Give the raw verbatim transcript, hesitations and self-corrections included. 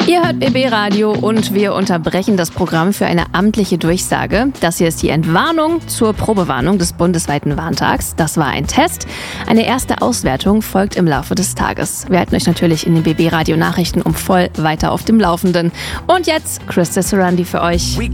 Ihr hört B B Radio und wir unterbrechen das Programm für eine amtliche Durchsage. Das hier ist die Entwarnung zur Probewarnung des bundesweiten Warntags. Das war ein Test. Eine erste Auswertung folgt im Laufe des Tages. Wir halten euch natürlich in den B B Radio Nachrichten um voll weiter auf dem Laufenden. Und jetzt Chris Cesarandi für euch.